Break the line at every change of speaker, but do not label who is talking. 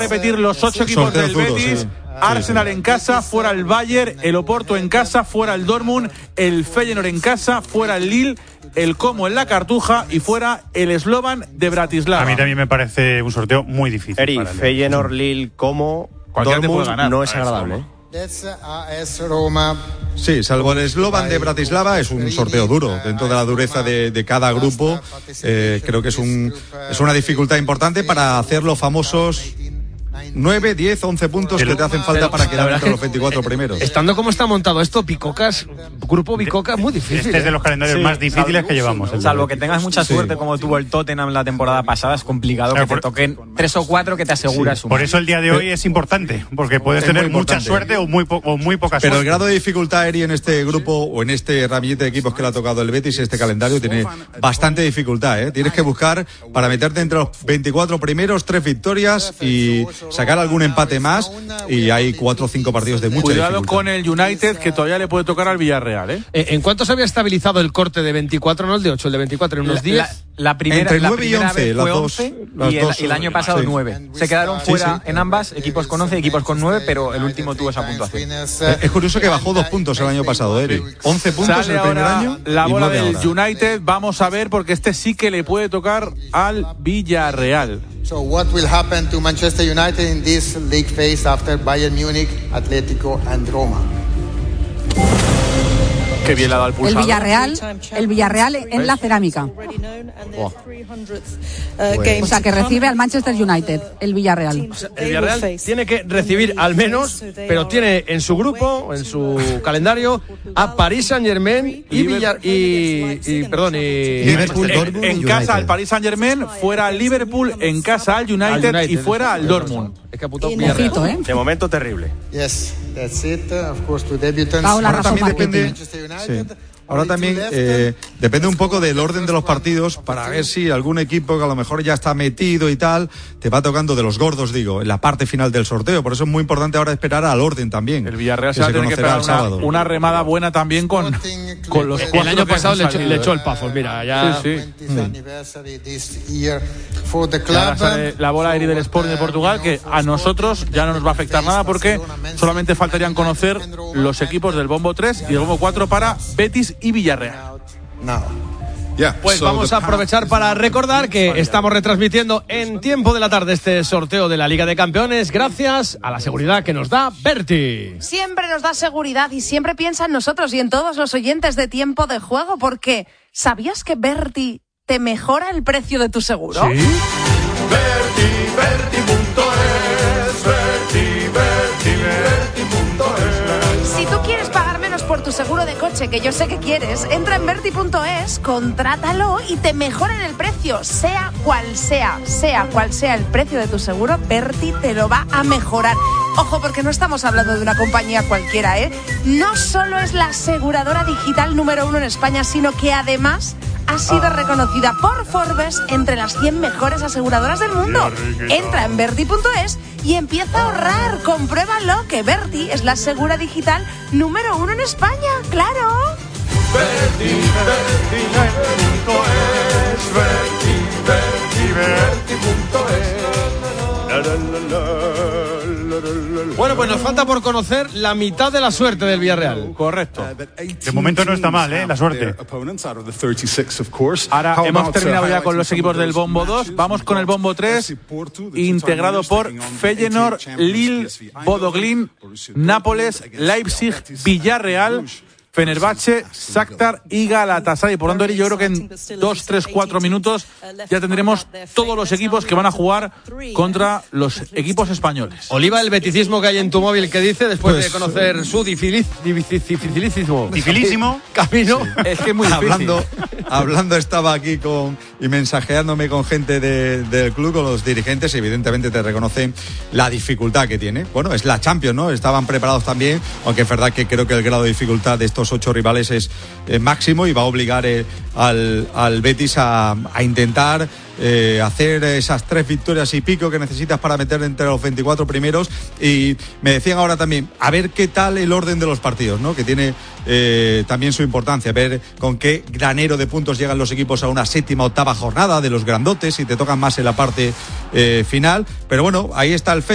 repetir los 8 equipos del Betis. Sí. Arsenal en casa, fuera el Bayern, el Oporto en casa, fuera el Dortmund, el Feyenoord en casa, fuera el Lille, el Como en la Cartuja y fuera el Slovan de Bratislava.
A mí también me parece un sorteo muy difícil.
Eri, Feyenoord, Lille, Como, Dortmund no es agradable.
Sí, salvo el Slovan de Bratislava, es un sorteo duro. Dentro de la dureza de cada grupo, creo que es una dificultad importante para hacer los famosos 9, 10, 11 puntos que te hacen falta para quedar entre los 24 primeros.
Estando como está montado esto, Grupo Bicoca es muy difícil.
Este es de los calendarios más difíciles que llevamos.
Salvo que tengas mucha suerte como tuvo el Tottenham la temporada pasada, es complicado que te toquen 3 o 4 que te aseguras un.
Por eso el día de hoy es importante, porque puedes tener mucha suerte o muy poca suerte.
Pero el grado de dificultad, Eri, en este grupo o en este ramillete de equipos que le ha tocado el Betis, este calendario tiene bastante dificultad, ¿eh? Tienes que buscar para meterte entre los 24 primeros 3 victorias y sacar algún empate más, y hay 4 o 5 partidos de mucha
Cuidado
dificultad.
con el United, que todavía le puede tocar al Villarreal, ¿eh?
¿En cuánto se había estabilizado el corte de 24, no el de 8, el de 24, en unos 10?
La primera,
entre 9
la
y
primera
11,
vez fue
las
11
dos,
y el año pasado 9. Se quedaron fuera en ambas, equipos con 11, equipos con 9, pero el último tuvo esa puntuación.
Es curioso que bajó 2 puntos el año pasado, Eri. 11 puntos el primer año.
La bola del United, vamos a ver, porque este sí que le puede tocar al Villarreal.
So what will happen to Manchester United in this league phase after Bayern Munich, Atlético and Roma?
Qué bien le ha dado el pulsador.
El Villarreal en la cerámica. O sea, que recibe al Manchester United, el Villarreal.
El Villarreal tiene que recibir al menos, pero tiene en su grupo, en su calendario, a Paris Saint-Germain y Liverpool.
En casa al Paris Saint-Germain, fuera al Liverpool, en casa al United y fuera al Dortmund.
Es que apuntó Villarreal.
De momento terrible.
Yes, that's it. Of course, to debutants.
Ahora también depende. Sí. Ahora también depende un poco del orden de los partidos para ver si algún equipo que a lo mejor ya está metido y tal te va tocando de los gordos, digo, en la parte final del sorteo. Por eso es muy importante ahora esperar al orden también.
El Villarreal se va a tener que pegar una remada buena también con los 4.
El año pasado le echó el Pafos, mira, ya.
Sí. Ahora sale la bola aérea del Sporting de Portugal, que a nosotros ya no nos va a afectar nada porque solamente faltarían conocer los equipos del Bombo 3 y el Bombo 4 para Betis y Villarreal.
Pues vamos a aprovechar para recordar que estamos retransmitiendo en tiempo de la tarde este sorteo de la Liga de Campeones gracias a la seguridad que nos da Berti.
Siempre nos da seguridad y siempre piensa en nosotros y en todos los oyentes de Tiempo de Juego, porque ¿sabías que Berti te mejora el precio de tu seguro?
¿Sí?
Si tú quieres pagar menos por tu seguro de coche, que yo sé que quieres, entra en Berti.es, contrátalo y te mejoran el precio, sea cual sea el precio de tu seguro, Berti te lo va a mejorar. Ojo, porque no estamos hablando de una compañía cualquiera, ¿eh? No solo es la aseguradora digital número 1 en España, sino que además ha sido reconocida por Forbes entre las 100 mejores aseguradoras del mundo. Entra en Berti.es y empieza a ahorrar. Compruébalo, que Berti es la asegura digital número 1 en España. ¡Claro!
Berti.es.
Bueno, pues nos falta por conocer la mitad de la suerte del Villarreal.
Correcto.
De momento no está mal, la suerte.
Ahora hemos terminado ya con los equipos del Bombo 2. Vamos con el Bombo 3, integrado por Feyenoord, Lille, Bodo Glimt, Nápoles, Leipzig, Villarreal, Fenerbahce, Shakhtar y Galatasaray. Por tanto, yo creo que en 2, 3, 4 minutos ya tendremos todos los equipos que van a jugar contra los equipos españoles.
Oliva, el beticismo que hay en tu móvil, ¿qué dice después de conocer su dificilísimo camino?
Sí. Es que es muy difícil.
Hablando estaba aquí y mensajeándome con gente del club, con los dirigentes, y evidentemente te reconocen la dificultad que tiene. Bueno, es la Champions, ¿no? Estaban preparados también, aunque es verdad que creo que el grado de dificultad de estos 8 rivales es máximo y va a obligar al Betis a intentar hacer esas 3 victorias y pico que necesitas para meter entre los 24 primeros. Y me decían ahora también, a ver qué tal el orden de los partidos, ¿no? Que tiene también su importancia, ver con qué granero de puntos llegan los equipos a una 7ª, 8ª jornada de los grandotes, y te tocan más en la parte final. Pero bueno, ahí está el